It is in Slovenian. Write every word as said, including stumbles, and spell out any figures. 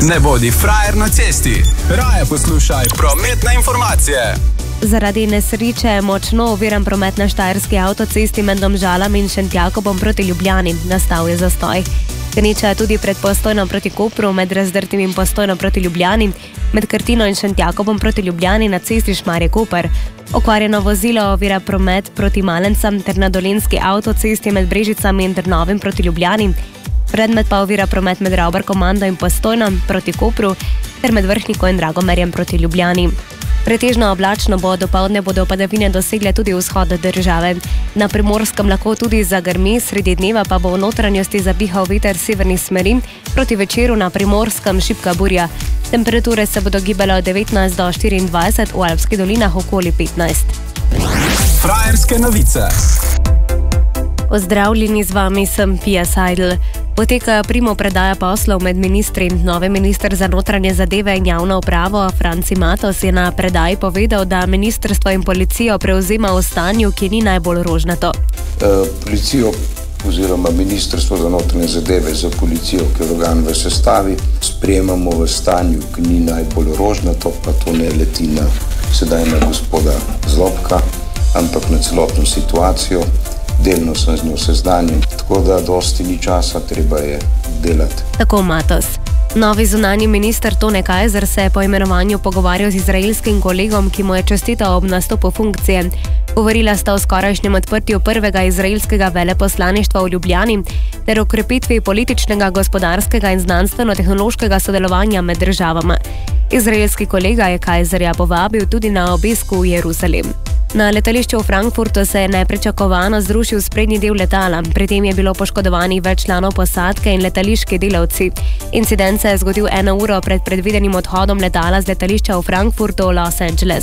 Ne bodi frajer na cesti. Raje poslušaj prometne informacije. Zaradi nesreče močno oviran promet na štajerski avtocesti med Domžalami in Šentjakobom proti Ljubljani. Nastal je zastoj. Gneča je tudi pred Postojno proti Kopru, med Razdrtim in Postojno proti Ljubljani, med Krtino in Šentjakobom proti Ljubljani na cesti Šmarje-Koper. Okvarjeno vozilo ovira promet proti Malencam ter na dolenjski avtocesti med Brežicami in Drnovim proti Ljubljani. Predmet pa ovira promet med Ravbar-Komando in Postojno proti Kopru ter med Vrhniko in Dragomerjem proti Ljubljani. Pretežno oblačno bo, dopoldne bodo padavine dosegle tudi vzhod države. Na Primorskem lahko tudi zagrmi, sredi dneva pa bo v notranjosti zapihal veter severnih smeri, proti večeru na Primorskem šibka burja. Temperature se bodo gibale od devetnajst do štiriindvajset, v Alpskih dolinah okoli petnajst. Frajerske novice. Pozdravljeni, z vami sem Pia Seidel. Poteka primopredaja poslov med ministri. Novi minister za notranje zadeve in javno upravo Franci Matos je na predaji povedal, da ministrstvo in policijo prevzema v stanju, ki ni najbolj rožnato. E, policijo oziroma ministrstvo za notranje zadeve za policijo, ki je organ v sestavi, sprejemamo v stanju, ki ni najbolj rožnato, pa to ne leti na sedaj na gospoda Zlobka, ampak na celotno situacijo. Delno sem z njo seznanjen, tako da dosti ni časa, treba je delati. Tako Matos. Novi zunanji minister Tone Kajzer se je po imenovanju pogovarjal z izraelskim kolegom, ki mu je čestital ob nastopu funkcije. Govorila sta o skorajšnjem odprtju prvega izraelskega veleposlaništva v Ljubljani ter o krepitvi političnega, gospodarskega in znanstveno-tehnološkega sodelovanja med državama. Izraelski kolega je Kajzerja povabil tudi na obisk v Jeruzalem. Na letališču v Frankfurtu se je nepričakovano zrušil sprednji del letala. Pri tem je bilo poškodovanih več članov posadke in letališki delavci. Incident se je zgodil eno uro pred predvidenim odhodom letala z letališča v Frankfurtu v Los Angeles.